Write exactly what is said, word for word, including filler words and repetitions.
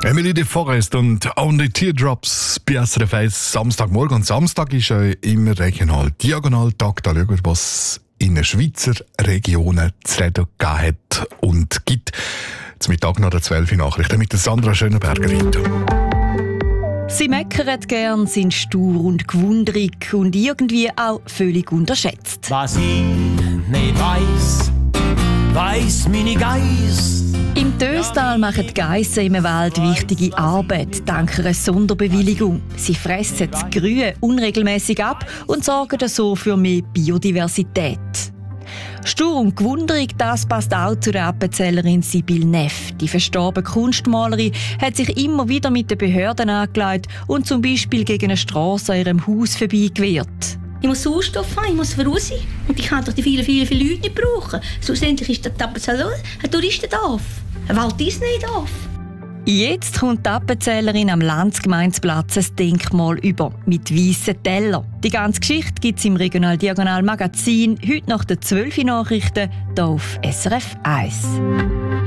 Emily de Forest und Only Teardrops bei S R F eins Samstagmorgen. Und Samstag ist äh, immer regional Diagonaltag. Da schauen wir, was in den Schweizer Regionen zu reden gegeben hat und gibt. Zum Mittag nach der zwölf Uhr Nachrichten mit der Sandra Schönenberger hinter. Sie meckern gern, sind stur und gewundrig und irgendwie auch völlig unterschätzt. Was ich nicht weiss, weiss meine Geiss. Im Döstal machen die Geissen im Wald wichtige Arbeit, dank einer Sonderbewilligung. Sie fressen das Grün unregelmäßig ab und sorgen so für mehr Biodiversität. Stur und gewundrig, das passt auch zu der Appenzellerin Sibylle Neff. Die verstorbene Kunstmalerin hat sich immer wieder mit den Behörden angelegt und zum Beispiel gegen eine Strasse an ihrem Haus vorbeigewehrt. Ich muss Sauerstoff haben, ich muss voraus sein. Und ich kann doch die vielen, vielen, vielen Leute nicht brauchen. Schlussendlich ist der Appenzell ein Touristendorf. Ein Walt Disney-Dorf. Jetzt kommt die Appenzellerin am Landsgemeindeplatz ein Denkmal über, mit weißen Tellern. Die ganze Geschichte gibt es im Regional Diagonal Magazin, heute nach den zwölf Uhr Nachrichten, hier auf S R F eins.